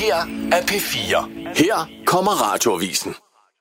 her er P4. Her kommer Radioavisen.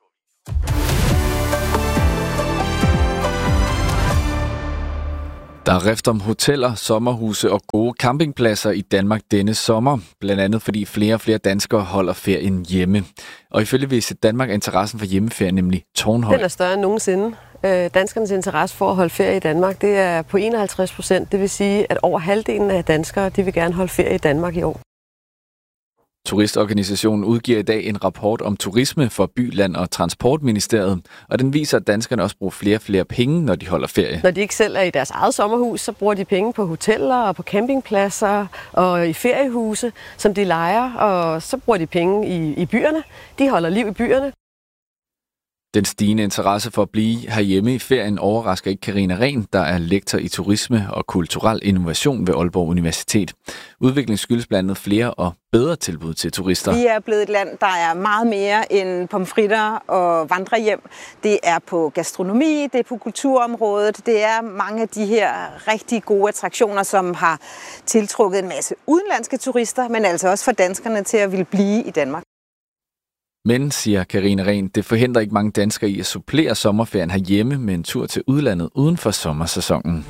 Der er rift om hoteller, sommerhuse og gode campingpladser i Danmark denne sommer. Blandt andet fordi flere og flere danskere holder ferien hjemme. Og ifølge Visit Danmark er interessen for hjemmeferie nemlig tårnhøj. Den er større end nogensinde. Danskernes interesse for at holde ferie i Danmark, det er på 51%. Det vil sige, at over halvdelen af danskere, de vil gerne holde ferie i Danmark i år. Turistorganisationen udgiver i dag en rapport om turisme for By, Land og Transportministeriet, og den viser, at danskerne også bruger flere og flere penge, når de holder ferie. Når de ikke selv er i deres eget sommerhus, så bruger de penge på hoteller og på campingpladser og i feriehuse, som de lejer, og så bruger de penge i byerne. De holder liv i byerne. Den stigende interesse for at blive herhjemme i ferien overrasker ikke Karina Rehn, der er lektor i turisme og kulturel innovation ved Aalborg Universitet. Udviklingen skyldes blandt andet flere og bedre tilbud til turister. Vi er blevet et land, der er meget mere end pomfritter og vandrehjem. Det er på gastronomi, det er på kulturområdet, det er mange af de her rigtig gode attraktioner, som har tiltrukket en masse udenlandske turister, men altså også for danskerne til at ville blive i Danmark. Men, siger Karina Rehn, det forhindrer ikke mange danskere i at supplere sommerferien herhjemme med en tur til udlandet uden for sommersæsonen.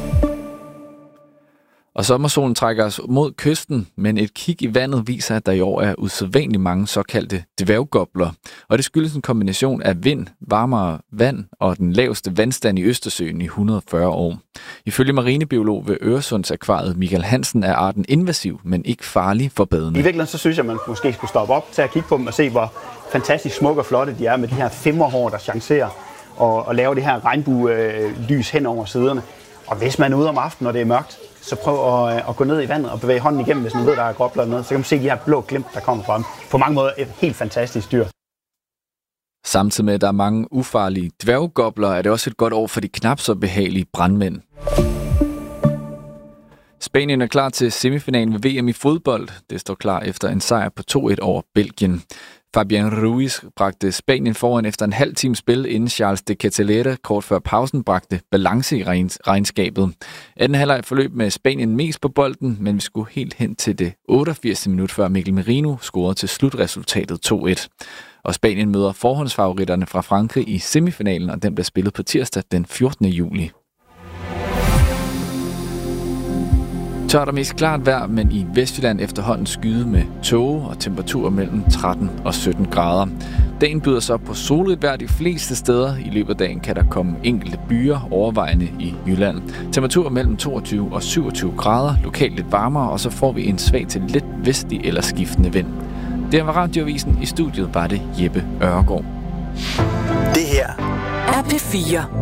Og sommersolen trækker os mod kysten, men et kig i vandet viser, at der i år er usædvanligt mange såkaldte dværggobler. Og det skyldes en kombination af vind, varmere vand og den laveste vandstand i Østersøen i 140 år. Ifølge marinebiolog ved Øresundsakvariet Michael Hansen er arten invasiv, men ikke farlig for badende. I virkeligheden så synes jeg, at man måske skulle stoppe op til at kigge på dem og se, hvor fantastisk smukke og flotte de er med de her femmerhår, der chancerer og laver det her regnbue-lys hen over siderne. Og hvis man er ude om aftenen, når det er mørkt, så prøv at gå ned i vandet og bevæge hånden igennem, hvis man ved, der er gobler eller noget. Så kan man se de her blå glimt, der kommer fra dem. På mange måder et helt fantastisk dyr. Samtidig med, at der er mange ufarlige dværggobler, er det også et godt år for de knap så behagelige brandmænd. Spanien er klar til semifinalen ved VM i fodbold. Det står klar efter en sejr på 2-1 over Belgien. Fabian Ruiz bragte Spanien foran efter en halv times spil, inden Charles de Ketelaere kort før pausen bragte balance i regnskabet. Anden halvleg forløb med Spanien mest på bolden, men vi skulle helt hen til det 88. minut, før Mikkel Merino scorede til slutresultatet 2-1. Og Spanien møder forhåndsfavoritterne fra Frankrig i semifinalen, og den bliver spillet på tirsdag den 14. juli. Tørt og mest klart vejr, men i Vestjylland efterhånden skyde med tåge og temperaturer mellem 13 og 17 grader. Dagen byder så på solrigt vejr de fleste steder. I løbet af dagen kan der komme enkelte byer overvejende i Jylland. Temperaturer mellem 22 og 27 grader, lokalt lidt varmere, og så får vi en svag til lidt vestlig eller skiftende vind. Det var Radioavisen. I studiet var det Jeppe Ørgaard. Det her er P4.